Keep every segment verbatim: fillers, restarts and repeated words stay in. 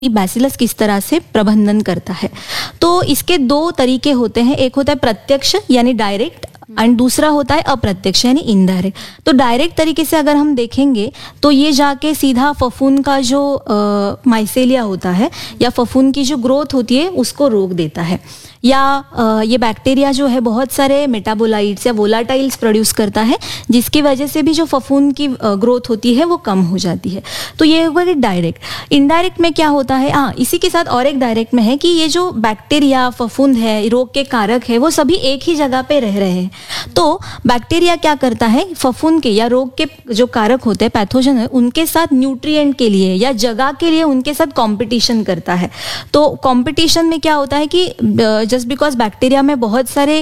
Bacillus किस तरह से प्रबंधन करता है। तो इसके दो तरीके होते हैं, एक होता है प्रत्यक्ष यानी डायरेक्ट एंड दूसरा होता है अप्रत्यक्ष यानी इनडायरेक्ट। तो डायरेक्ट तरीके से अगर हम देखेंगे तो ये जाके सीधा फफूंद का जो माइसेलिया होता है या फफूंद की जो ग्रोथ होती है उसको रोक देता है, या आ, ये बैक्टीरिया जो है बहुत सारे मेटाबोलाइट्स या वोलाटाइल्स प्रोड्यूस करता है जिसकी वजह से भी जो फफूंद की ग्रोथ होती है वो कम हो जाती है। तो ये हुआ कि डायरेक्ट। इनडायरेक्ट में क्या होता है, हाँ इसी के साथ और एक डायरेक्ट में है कि ये जो बैक्टीरिया फफूंद है, रोग के कारक है, वो सभी एक ही जगह पे रह रहे हैं। तो बैक्टीरिया क्या करता है, फफूंद के या रोग के जो कारक होते हैं, पैथोजन है, उनके साथ न्यूट्रिएंट के लिए या जगह के लिए उनके साथ कॉम्पिटिशन करता है। तो कॉम्पिटिशन में क्या होता है कि जस्ट बिकॉज बैक्टीरिया में बहुत सारे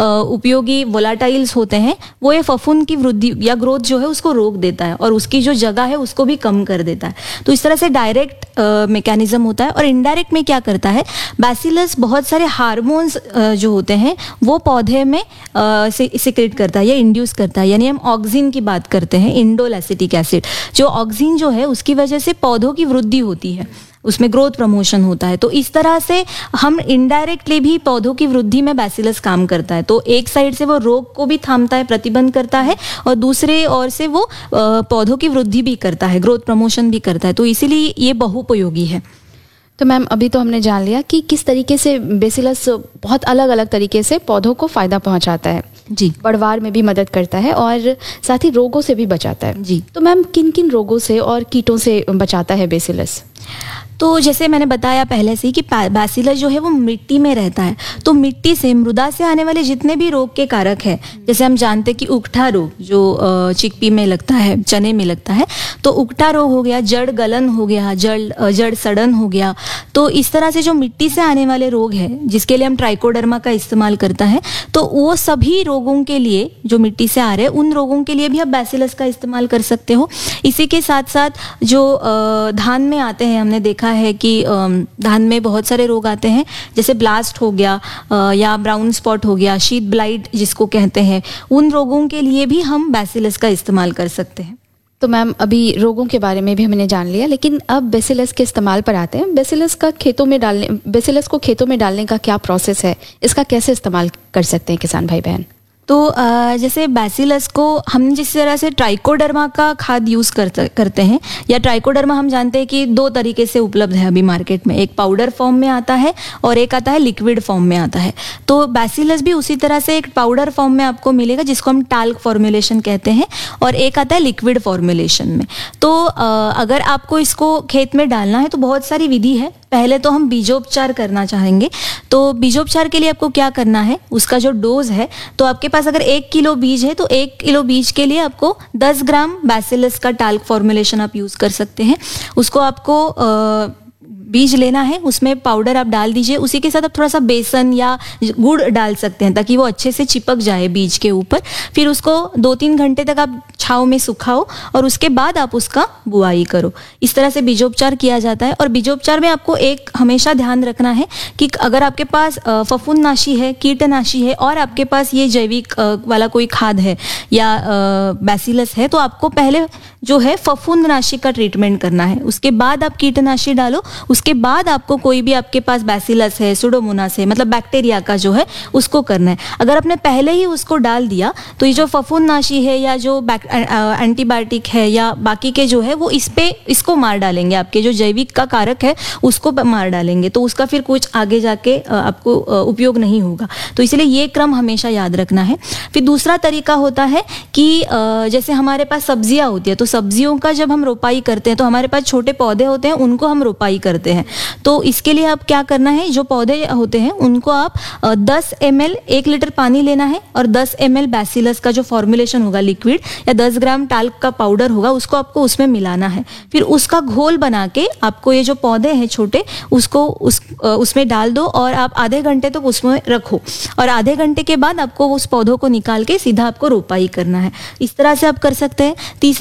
उपयोगी वोलाटाइल्स होते हैं, वो ये फफूंद की वृद्धि या ग्रोथ जो है उसको रोक देता है और उसकी जो जगह है उसको भी कम कर देता है। तो इस तरह से डायरेक्ट मैकेनिज्म होता है। और इनडायरेक्ट में क्या करता है, बैसिलस बहुत सारे हार्मोन्स जो होते हैं वो पौधे में सिक्रेट करता है या इंड्यूस करता है। यानी हम ऑक्सिन की बात करते हैं, इंडोल एसिटिक एसिड, जो ऑक्सिन जो है उसकी वजह से पौधों की वृद्धि होती है, उसमें ग्रोथ प्रमोशन होता है। तो इस तरह से हम इनडायरेक्टली भी पौधों की वृद्धि में बैसिलस काम करता है। तो एक साइड से वो रोग को भी थामता है, प्रतिबंध करता है, और दूसरे ओर से वो पौधों की वृद्धि भी करता है, ग्रोथ प्रमोशन भी करता है। तो इसीलिए ये बहुपयोगी है। तो मैम अभी तो हमने जान लिया कि किस तरीके से बैसिलस बहुत अलग अलग तरीके से पौधों को फ़ायदा पहुंचाता है जी, बढ़वार में भी मदद करता है और साथ ही रोगों से भी बचाता है जी। तो मैम किन किन रोगों से और कीटों से बचाता है बैसिलस? तो जैसे मैंने बताया पहले से ही कि बैसिलस जो है वो मिट्टी में रहता है। तो मिट्टी से, मृदा से आने वाले जितने भी रोग के कारक है, जैसे हम जानते हैं कि उकठा रोग जो चिकपी में लगता है, चने में लगता है, तो उकठा रोग हो गया, जड़ गलन हो गया, जड़ जड़ सड़न हो गया। तो इस तरह से जो मिट्टी से आने वाले रोग है जिसके लिए हम ट्राइकोडर्मा का इस्तेमाल करता है, तो वो सभी रोगों के लिए जो मिट्टी से आ रहे हैं उन रोगों के लिए भी आप बैसिलस का इस्तेमाल कर सकते हो। इसी के साथ साथ जो धान में आते हैं, हमने देखा है कि धान में बहुत सारे रोग आते हैं, जैसे ब्लास्ट हो गया या ब्राउन स्पॉट हो गया, शीट ब्लाइट जिसको कहते हैं, उन रोगों के लिए भी हम बैसिलस का इस्तेमाल कर सकते हैं। तो मैम अभी रोगों के बारे में भी हमने जान लिया, लेकिन अब बैसिलस के इस्तेमाल पर आते हैं। बैसिलस का खेतों में डालने बैसिलस को खेतों में डालने का क्या प्रोसेस है, इसका कैसे इस्तेमाल कर सकते हैं किसान भाई बहन? तो जैसे बैसिलस को हम जिस तरह से ट्राइकोडर्मा का खाद यूज़ कर, करते हैं, या ट्राइकोडर्मा हम जानते हैं कि दो तरीके से उपलब्ध है अभी मार्केट में, एक पाउडर फॉर्म में आता है और एक आता है लिक्विड फॉर्म में आता है। तो बैसिलस भी उसी तरह से एक पाउडर फॉर्म में आपको मिलेगा जिसको हम टाल्क फॉर्मुलेशन कहते हैं, और एक आता है लिक्विड फॉर्मुलेशन में। तो अगर आपको इसको खेत में डालना है तो बहुत सारी विधि है। पहले तो हम बीजोपचार करना चाहेंगे। तो बीजोपचार के लिए आपको क्या करना है, उसका जो डोज है, तो आपके पास अगर एक किलो बीज है तो एक किलो बीज के लिए आपको दस ग्राम बैसिलस का टाल्क फॉर्मुलेशन आप यूज कर सकते हैं। उसको आपको आ, बीज लेना है, उसमें पाउडर आप डाल दीजिए, उसी के साथ आप थोड़ा सा बेसन या गुड़ डाल सकते हैं ताकि वो अच्छे से चिपक जाए बीज के ऊपर। फिर उसको दो तीन घंटे तक आप छाँव में सुखाओ और उसके बाद आप उसका बुआई करो। इस तरह से बीजोपचार किया जाता है। और बीजोपचार में आपको एक हमेशा ध्यान रखना है कि अगर आपके पास फफूंदनाशी है, कीटनाशी है और आपके पास ये जैविक वाला कोई खाद है या बैसिलस है, तो आपको पहले जो है फफूंदनाशी का ट्रीटमेंट करना है, उसके बाद आप कीटनाशी डालो, उसके बाद आपको कोई भी आपके पास बैसिलस है, सुडोमोनास है, मतलब बैक्टीरिया का जो है उसको करना है। अगर आपने पहले ही उसको डाल दिया तो ये जो फफूंदनाशी है या जो एंटीबायोटिक है या बाकी के जो है वो इस पे इसको मार डालेंगे, आपके जो जैविक का कारक है उसको मार डालेंगे, तो उसका फिर कुछ आगे जाके आपको उपयोग नहीं होगा। तो इसलिए ये क्रम हमेशा याद रखना है। फिर दूसरा तरीका होता है कि जैसे हमारे पास सब्जियां होती है, तो सब्जियों का जब हम रोपाई करते हैं तो हमारे पास छोटे पौधे होते हैं, उनको हम रोपाई करते हैं। तो इसके लिए आप क्या करना है, जो पौधे होते हैं उनको आप दस एम एल एक लीटर पानी लेना है और दस एम एल बैसिलस का जो फॉर्मुलेशन होगा लिक्विड या दस ग्राम टाल्क का पाउडर होगा उसको आपको उसमें मिलाना है। फिर उसका घोल बना के आपको ये जो पौधे हैं छोटे उसको उस उसमें डाल दो और आप आधे घंटे तक तो उसमें रखो, और आधे घंटे के बाद आपको उस पौधों को निकाल के सीधा आपको रोपाई करना है। इस तरह से आप कर सकते हैं। तीसरा चीज़ है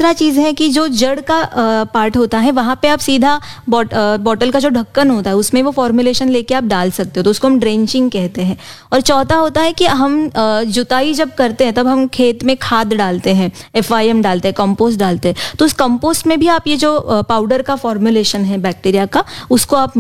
है कि जो जड़ का पार्ट होता है वहाँ पे आप सीधा बॉटल का जो ढक्कन होता है उसमें वो फॉर्मुलेशन लेके आप डाल सकते हो, तो उसको हम ड्रेंचिंग कहते हैं। और चौथा होता है कि हम जुताई जब करते हैं तब हम खेत में खाद डालते हैं, एफ आई एम डालते हैं, कंपोस्ट डालते हैं, तो उस कंपोस्ट में भी आप ये जो पाउडर का फॉर्मुलेशन है बैक्टीरिया का उसको आप